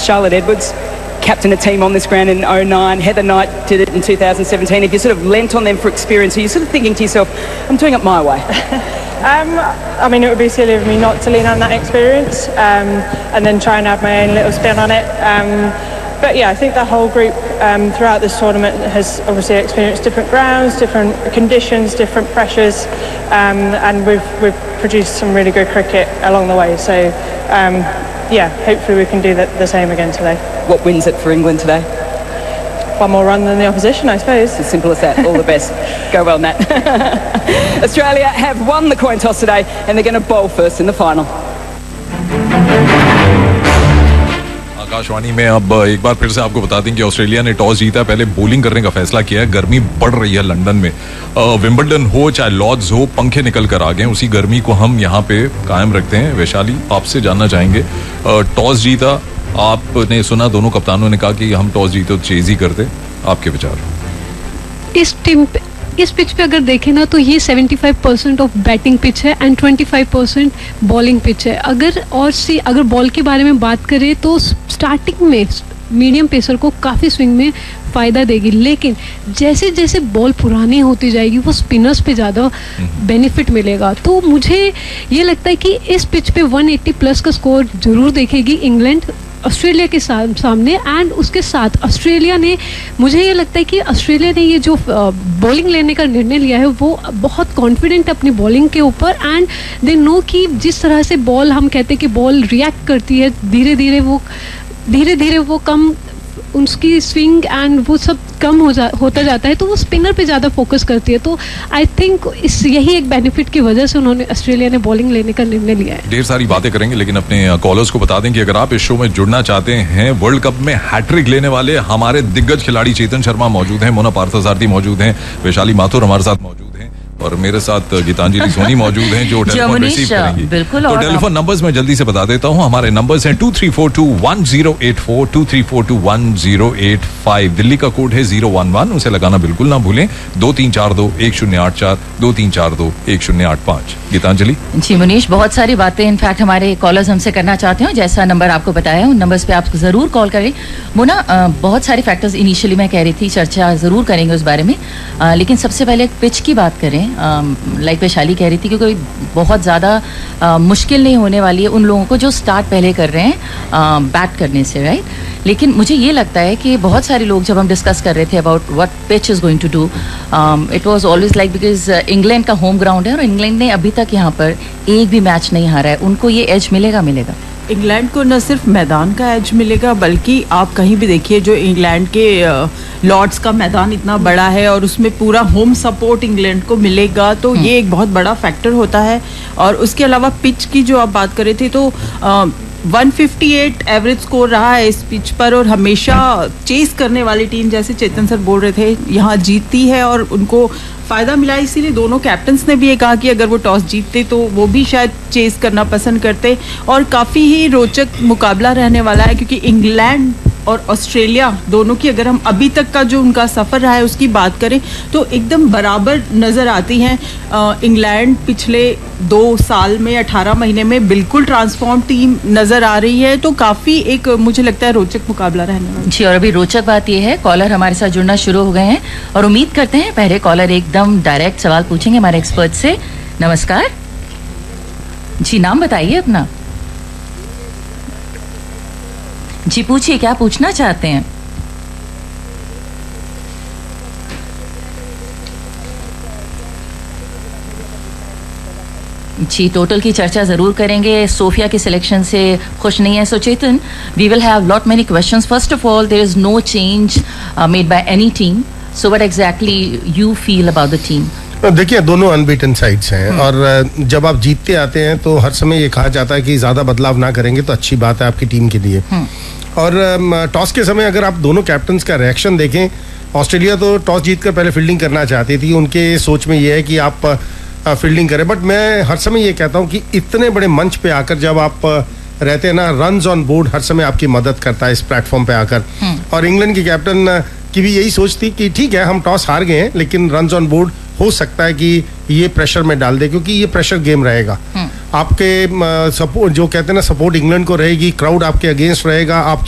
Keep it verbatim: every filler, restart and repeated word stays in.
Charlotte Edwards, captain a team on this ground in oh nine. Heather Knight did it in two thousand seventeen. If you sort of lent on them for experience, are you sort of thinking to yourself, I'm doing it my way? um, I mean, it would be silly of me not to lean on that experience um, and then try and add my own little spin on it. Um, but yeah, I think the whole group um, throughout this tournament has obviously experienced different grounds, different conditions, different pressures, um, and we've we've produced some really good cricket along the way. So um, yeah, hopefully we can do the, the same again today. What wins it for England today? One more run than the opposition, I suppose. As simple as that. All the best. Go well, Nat. Australia have won the coin toss today, and they're going to bowl first in the final. Akashvani में अब एक बार फिर से आपको बता दें कि Australia ने टॉस जीता, पहले बॉलिंग करने का फैसला किया है। गर्मी बढ़ रही है लंदन में, विंबलडन हो चाहे लॉर्ड्स हो, पंखे निकल कर आ गए। उसी गर्मी को हम यहाँ पे कायम रखते हैं। वैशाली, आपसे जानना चाहेंगे, टॉस जीता, आपने सुना दोनों कप्तानों ने कहा कि हम टॉस जीते तो चेज ही करते, आपके विचार? इस टीम पे, इस पिच पे अगर देखें ना तो ये पचहत्तर परसेंट ऑफ बैटिंग पिच है एंड पच्चीस परसेंट बॉलिंग पिच है। अगर और सी अगर बॉल के बारे में बात करें तो स्टार्टिंग में मीडियम पेसर को काफ़ी स्विंग में फ़ायदा देगी, लेकिन जैसे जैसे बॉल पुरानी होती जाएगी वो स्पिनर्स पे ज़्यादा बेनिफिट मिलेगा। तो मुझे ये लगता है कि इस पिच पे एक सौ अस्सी प्लस का स्कोर ज़रूर देखेगी इंग्लैंड ऑस्ट्रेलिया के सामने। एंड उसके साथ ऑस्ट्रेलिया ने, मुझे ये लगता है कि ऑस्ट्रेलिया ने ये जो बॉलिंग लेने का निर्णय लिया है वो बहुत कॉन्फिडेंट अपनी बॉलिंग के ऊपर, एंड दे नो कि जिस तरह से बॉल, हम कहते हैं कि बॉल रिएक्ट करती है धीरे धीरे, वो धीरे धीरे वो कम, उसकी स्विंग एंड वो सब कम हो जा होता जाता है, तो वो स्पिनर पे ज़्यादा फोकस करती है। तो आई थिंक इस यही एक बेनिफिट की वजह से उन्होंने ऑस्ट्रेलिया ने बॉलिंग लेने का निर्णय लिया है। ढेर सारी बातें करेंगे, लेकिन अपने कॉलर्स को बता दें कि अगर आप इस शो में जुड़ना चाहते हैं, वर्ल्ड कप में हैट्रिक लेने वाले हमारे दिग्गज खिलाड़ी चेतन शर्मा मौजूद हैं, मोना पार्थसारथी मौजूद हैं, वैशाली माथुर हमारे साथ मौजूद हैं, और मेरे साथ गीतांजलि सोनी मौजूद हैं जो टेलीफोन रिसीव करेंगी। बिल्कुल। तो टेलीफोन नंबर्स मैं जल्दी से बता देता हूं। हमारे नंबर्स हैं to three four to one zero eight four, to three four to one zero eight five. Delhi का कोड है जीरो वन वन, उसे लगाना बिल्कुल ना भूलें। दो तीन चार दो एक शून्य आठ चार, दो तीन चार दो एक शून्य आठ पाँच। गीतांजलि जी, मुनीश, बहुत सारी बातें इनफैक्ट हमारे कॉलर्स हमसे करना चाहते हैं, जैसा नंबर आपको बताया उन नंबर्स पे आप जरूर कॉल करें। मोना, बहुत सारे फैक्टर्स इनिशियली मैं कह रही थी, चर्चा जरूर करेंगे उस बारे में, आ, लेकिन सबसे पहले पिच की बात करें। लाइक वैशाली कह रही थी कि कोई बहुत ज़्यादा मुश्किल नहीं होने वाली है उन लोगों को जो स्टार्ट पहले कर रहे हैं बैट करने से, राइट। लेकिन मुझे ये लगता है कि बहुत सारे लोग, जब हम डिस्कस कर रहे थे about what pitch is going to do, it was always like, because England का होम ग्राउंड है और इंग्लैंड ने अभी तक यहाँ पर एक भी मैच नहीं हारा है, उनको ये एज मिलेगा मिलेगा इंग्लैंड को न सिर्फ मैदान का एज मिलेगा, बल्कि आप कहीं भी देखिए जो इंग्लैंड के लॉर्ड्स का मैदान इतना बड़ा है और उसमें पूरा होम सपोर्ट इंग्लैंड को मिलेगा, तो ये एक बहुत बड़ा फैक्टर होता है। और उसके अलावा पिच की जो आप बात कर रहे थे, तो one fifty eight average score रहा है इस पिच पर, और हमेशा चेस करने वाली टीम, जैसे चेतन सर बोल रहे थे, यहाँ जीतती है और उनको फ़ायदा मिला। इसीलिए दोनों कैप्टन्स ने भी ये कहा कि अगर वो टॉस जीतते तो वो भी शायद चेस करना पसंद करते, और काफ़ी ही रोचक मुकाबला रहने वाला है, क्योंकि इंग्लैंड और ऑस्ट्रेलिया दोनों की अगर हम अभी तक का जो उनका सफ़र रहा है उसकी बात करें तो एकदम बराबर नज़र आती हैं। इंग्लैंड पिछले दो साल में अठारह महीने में बिल्कुल ट्रांसफॉर्म टीम नज़र आ रही है, तो काफ़ी एक मुझे लगता है रोचक मुकाबला रहने वाला जी। और अभी रोचक बात यह है, कॉलर हमारे साथ जुड़ना शुरू हो गए हैं और उम्मीद करते हैं पहले कॉलर एकदम डायरेक्ट सवाल पूछेंगे हमारे एक्सपर्ट से। नमस्कार जी, नाम बताइए अपना जी, पूछिए क्या पूछना चाहते हैं। जी, टोटल की चर्चा जरूर करेंगे। सोफिया की सिलेक्शन से खुश नहीं है, सो चेतन, we will have lot many questions. First of all, there is no change made by any team, so what exactly you feel about the team? देखिए, दोनों अनबीटन साइड्स हैं और जब आप जीतते आते हैं तो हर समय ये कहा जाता है कि ज्यादा बदलाव ना करेंगे तो अच्छी बात है आपकी टीम के लिए। और टॉस के समय अगर आप दोनों कैप्टन्स का रिएक्शन देखें, ऑस्ट्रेलिया तो टॉस जीतकर पहले फील्डिंग करना चाहती थी, उनके सोच में ये है कि आप फील्डिंग करें, बट मैं हर समय ये कहता हूँ कि इतने बड़े मंच पे आकर जब आप रहते हैं ना, रन्स ऑन बोर्ड हर समय आपकी मदद करता है इस प्लेटफॉर्म पे आकर। और इंग्लैंड की कैप्टन की भी यही सोच थी कि ठीक है हम टॉस हार गए हैं, लेकिन रन्स ऑन बोर्ड हो सकता है कि ये प्रेशर में डाल दे, क्योंकि ये प्रेशर गेम रहेगा। आपके सपोर्ट जो कहते हैं ना, सपोर्ट इंग्लैंड को रहेगी, क्राउड आपके अगेंस्ट रहेगा, आप